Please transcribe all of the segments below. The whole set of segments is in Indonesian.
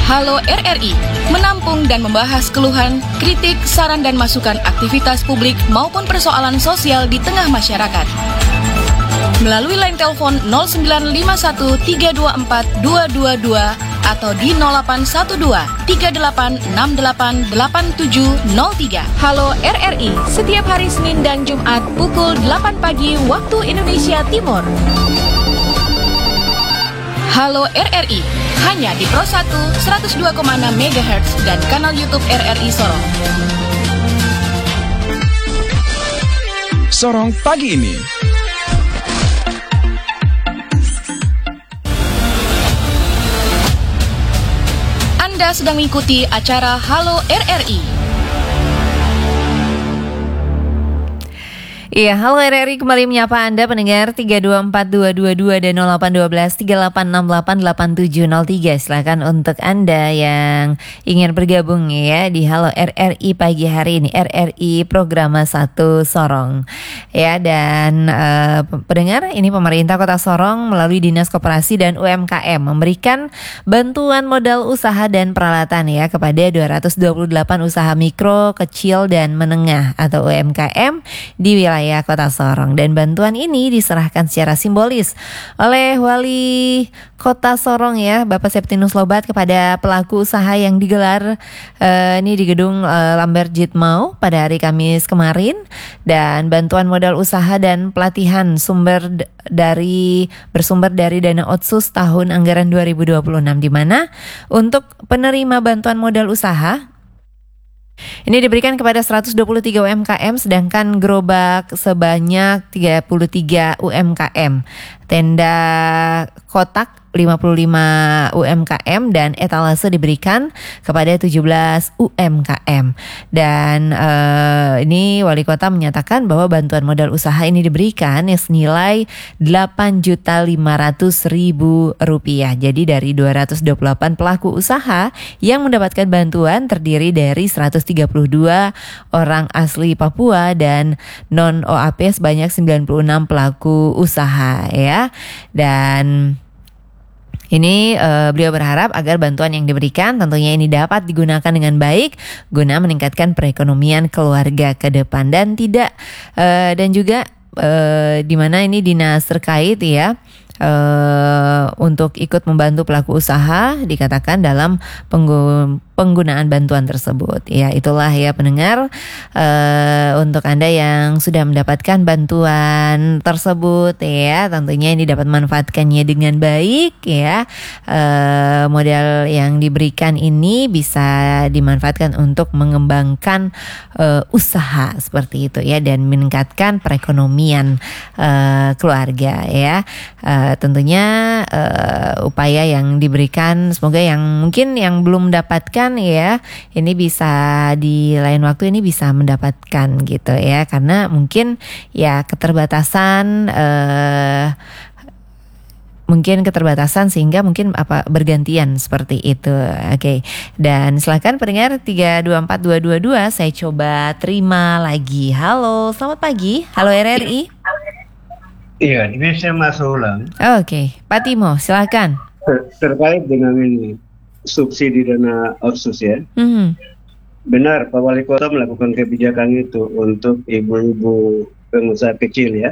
Halo RRI, menampung dan membahas keluhan, kritik, saran dan masukan aktivitas publik maupun persoalan sosial di tengah masyarakat. Melalui line telepon 0951324222 atau di 081238688703. Halo RRI, setiap hari Senin dan Jumat pukul 8 pagi waktu Indonesia Timur. Halo RRI, hanya di Pro 1 102,6 MHz dan kanal YouTube RRI Sorong. Sorong pagi ini. Anda sedang mengikuti acara Halo RRI. Iya, Halo RRI kembali menyapa Anda pendengar 324222 dan 081238888703. Silakan untuk Anda yang ingin bergabung ya di Halo RRI pagi hari ini, RRI Programa 1 Sorong. Ya, dan pendengar, ini pemerintah Kota Sorong melalui Dinas Koperasi dan UMKM memberikan bantuan modal usaha dan peralatan ya kepada 228 usaha mikro, kecil dan menengah atau UMKM di wilayah Kota Sorong, dan bantuan ini diserahkan secara simbolis oleh Wali Kota Sorong ya, Bapak Septinus Lobat kepada pelaku usaha yang digelar ini di Gedung Lambert Jitmau pada hari Kamis kemarin. Dan bantuan modal usaha dan pelatihan bersumber dari dana Otsus tahun anggaran 2026, di mana untuk penerima bantuan modal usaha ini diberikan kepada 123 UMKM, sedangkan gerobak sebanyak 33 UMKM, tenda kotak 55 UMKM, dan etalase diberikan kepada 17 UMKM. Dan ini Wali Kota menyatakan bahwa bantuan modal usaha ini diberikan senilai Rp8.500.000. Jadi dari 228 pelaku usaha yang mendapatkan bantuan terdiri dari 132 orang asli Papua dan non-OAP sebanyak 96 pelaku usaha ya. Dan ini beliau berharap agar bantuan yang diberikan tentunya ini dapat digunakan dengan baik guna meningkatkan perekonomian keluarga ke depan, dan tidak dan juga di mana ini dinas terkait ya untuk ikut membantu pelaku usaha dikatakan dalam penggunaan bantuan tersebut. Ya, itulah ya pendengar, untuk Anda yang sudah mendapatkan bantuan tersebut ya, tentunya ini dapat manfaatkannya dengan baik ya. Modal yang diberikan ini bisa dimanfaatkan untuk mengembangkan usaha seperti itu ya, dan meningkatkan perekonomian keluarga ya. Tentunya upaya yang diberikan semoga yang mungkin yang belum mendapatkan ya, ini bisa di lain waktu ini bisa mendapatkan gitu ya, karena mungkin ya keterbatasan sehingga mungkin bergantian seperti itu. Oke. Dan silakan pendengar 324222 saya coba terima lagi. Halo, selamat pagi. Halo RRI. Iya, ini saya masuk ulang. Oke, Pak Timo, silakan. Terkait dengan ini subsidi dana otsus ya. Benar, Pak Wali Kota melakukan kebijakan itu untuk ibu-ibu pengusaha kecil ya.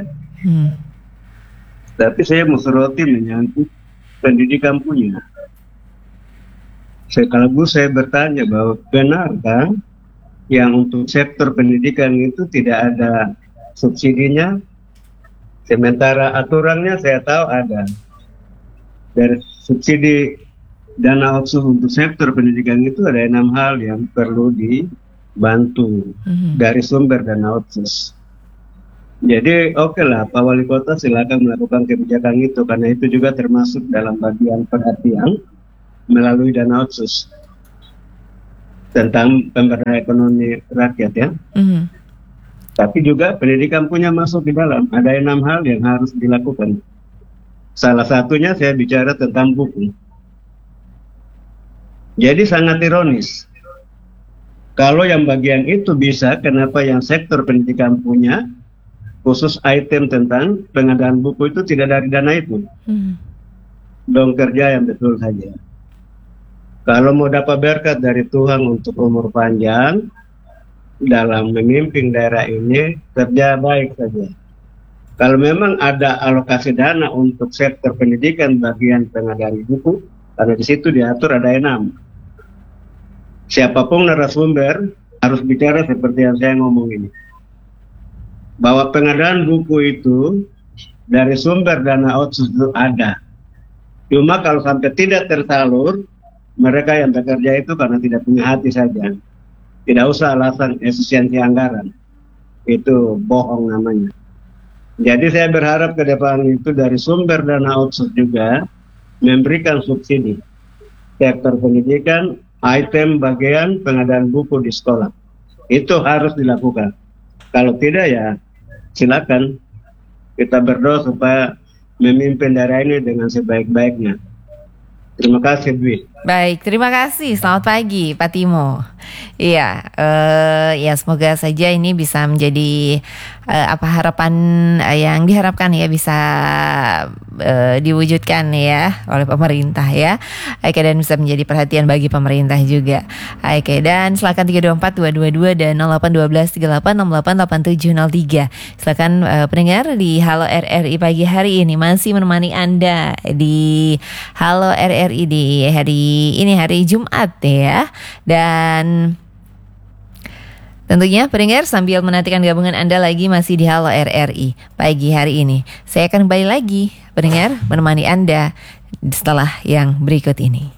Tapi saya mau soroti menyangkut pendidikan punya. Sekaligus saya bertanya bahwa benarkah yang untuk sektor pendidikan itu tidak ada subsidinya? Sementara aturannya saya tahu ada. Dari subsidi dana otsus untuk sektor pendidikan itu ada 6 hal yang perlu dibantu dari sumber dana otsus. Jadi oke lah Pak Wali Kota silakan melakukan kebijakan itu, karena itu juga termasuk dalam bagian perhatian melalui dana otsus tentang pemberdayaan ekonomi rakyat ya. Tapi juga pendidikan punya masuk di dalam. Ada 6 hal yang harus dilakukan. Salah satunya saya bicara tentang buku. Jadi sangat ironis. Kalau yang bagian itu bisa, kenapa yang sektor pendidikan punya, khusus item tentang pengadaan buku itu tidak dari dana itu? Dong kerja yang betul saja. Kalau mau dapat berkat dari Tuhan untuk umur panjang dalam memimpin daerah ini, kerja baik saja. Kalau memang ada alokasi dana untuk sektor pendidikan bagian pengadaan buku, karena di situ diatur ada 6. Siapapun narasumber harus bicara seperti yang saya ngomong ini. Bahwa pengadaan buku itu dari sumber dana otsus itu ada. Cuma kalau sampai tidak tersalur, mereka yang bekerja itu karena tidak punya hati saja. Tidak usah alasan efisiensi anggaran. Itu bohong namanya. Jadi saya berharap ke depan itu dari sumber dana otsus juga memberikan subsidi sektor pendidikan, item bagian pengadaan buku di sekolah. Itu harus dilakukan. Kalau tidak ya silakan kita berdoa supaya memimpin daerah ini dengan sebaik-baiknya. Terima kasih, Dwi. Baik, terima kasih. Selamat pagi, Pak Timo. Iya, ya semoga saja ini bisa menjadi harapan yang diharapkan ya bisa diwujudkan ya oleh pemerintah ya. Oke, dan bisa menjadi perhatian bagi pemerintah juga. Oke, dan silakan 324 222 dan 0812 38 68 8703. Silakan pendengar di Halo RRI pagi hari ini masih menemani Anda di Halo RRI di hari Jumat ya. Dan tentunya pendengar sambil menantikan gabungan Anda lagi masih di Halo RRI pagi hari ini. Saya akan kembali lagi pendengar menemani Anda setelah yang berikut ini.